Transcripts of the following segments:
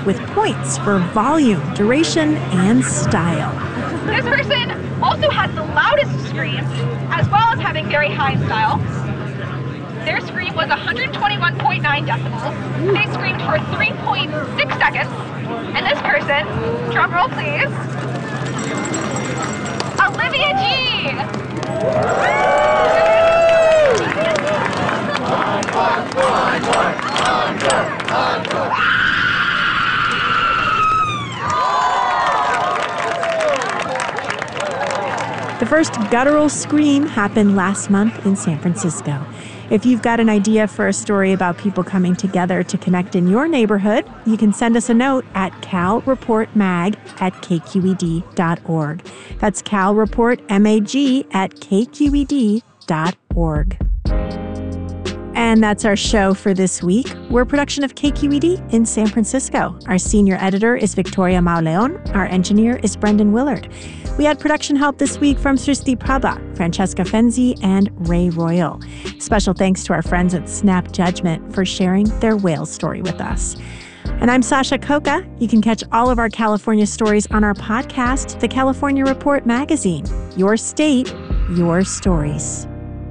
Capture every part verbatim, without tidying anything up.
with points for volume, duration, and style. This person also has the loudest scream, as well as having very high style. Their scream was one hundred twenty-one point nine decibels. They screamed for three point six seconds. And this person, drum roll please, Olivia G. The first guttural scream happened last month in San Francisco. If you've got an idea for a story about people coming together to connect in your neighborhood, you can send us a note at calreportmag at k q e d dot org. That's calreportmag at k q e d dot org. And that's our show for this week. We're a production of K Q E D in San Francisco. Our senior editor is Victoria Mauleon. Our engineer is Brendan Willard. We had production help this week from Srishti Prabha, Francesca Fenzi, and Ray Royal. Special thanks to our friends at Snap Judgment for sharing their whale story with us. And I'm Sasha Khokha. You can catch all of our California stories on our podcast, The California Report Magazine. Your state, your stories.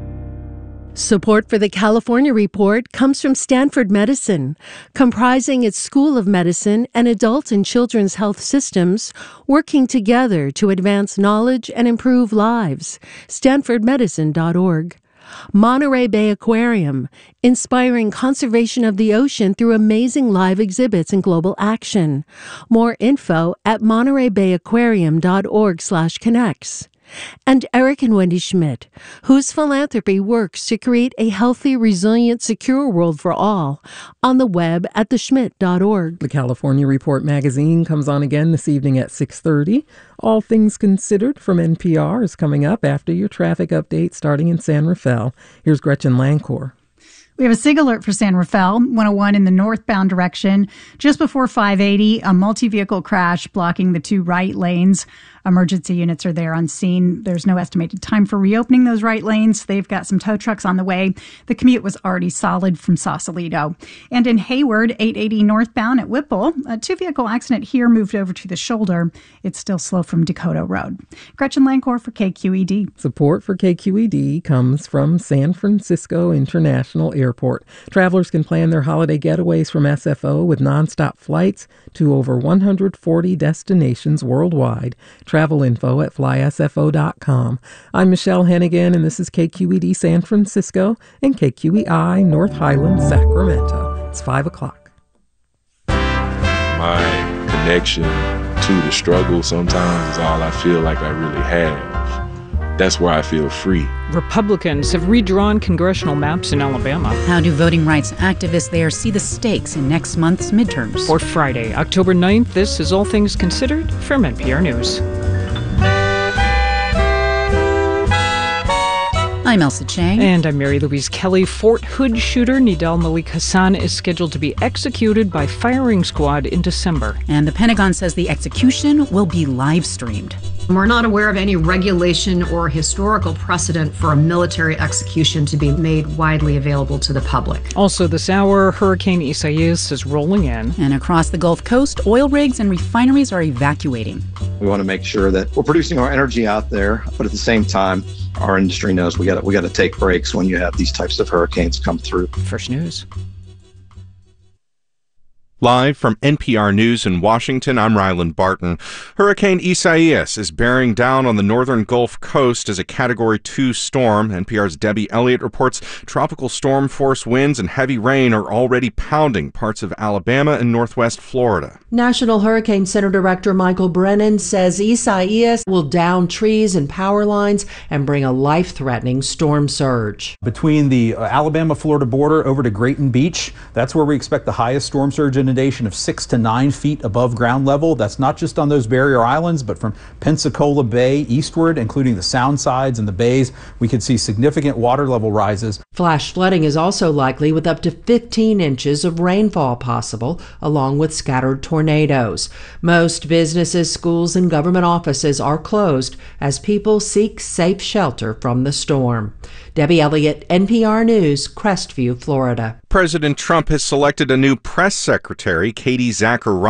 Support for the California Report comes from Stanford Medicine, comprising its School of Medicine and adult and children's health systems, working together to advance knowledge and improve lives. stanford medicine dot org. Monterey Bay Aquarium, inspiring conservation of the ocean through amazing live exhibits and global action. More info at monterey bay aquarium dot org slash connects. And Eric and Wendy Schmidt, whose philanthropy works to create a healthy, resilient, secure world for all, on the web at the schmidt dot org. The California Report magazine comes on again this evening at six thirty. All Things Considered from N P R is coming up after your traffic update starting in San Rafael. Here's Gretchen Lancor. We have a SIG alert for San Rafael, one oh one in the northbound direction. Just before five eighty, a multi-vehicle crash blocking the two right lanes. Emergency units are there on scene. There's no estimated time for reopening those right lanes. They've got some tow trucks on the way. The commute was already solid from Sausalito. And in Hayward, eight eighty northbound at Whipple, a two-vehicle accident here moved over to the shoulder. It's still slow from Dakota Road. Gretchen Lancor for K Q E D. Support for K Q E D comes from San Francisco International Airport. Travelers can plan their holiday getaways from S F O with nonstop flights to over one hundred forty destinations worldwide. Travel info at fly s f o dot com. I'm Michelle Hennigan, and this is K Q E D San Francisco and K Q E I North Highlands, Sacramento. It's five o'clock. My connection to the struggle sometimes is all I feel like I really have. That's where I feel free. Republicans have redrawn congressional maps in Alabama. How do voting rights activists there see the stakes in next month's midterms? For Friday, October ninth, this is All Things Considered from N P R News. I'm Elsa Chang. And I'm Mary Louise Kelly. Fort Hood shooter Nidal Malik Hassan is scheduled to be executed by firing squad in December. And the Pentagon says the execution will be live streamed. We're not aware of any regulation or historical precedent for a military execution to be made widely available to the public. Also this hour, Hurricane Isaias is rolling in. And across the Gulf Coast, oil rigs and refineries are evacuating. We want to make sure that we're producing our energy out there, but at the same time, our industry knows we got we got to take breaks when you have these types of hurricanes come through. First News. Live from N P R News in Washington, I'm Ryland Barton. Hurricane Isaias is bearing down on the northern Gulf Coast as a Category two storm. N P R's Debbie Elliott reports tropical storm force winds and heavy rain are already pounding parts of Alabama and northwest Florida. National Hurricane Center Director Michael Brennan says Isaias will down trees and power lines and bring a life-threatening storm surge. Between the Alabama-Florida border over to Grayton Beach, that's where we expect the highest storm surge in of six to nine feet above ground level. That's not just on those barrier islands, but from Pensacola Bay eastward, including the sound sides and the bays, we could see significant water level rises. Flash flooding is also likely with up to fifteen inches of rainfall possible, along with scattered tornadoes. Most businesses, schools, and government offices are closed as people seek safe shelter from the storm. Debbie Elliott, N P R News, Crestview, Florida. President Trump has selected a new press secretary, Katie Zacharias.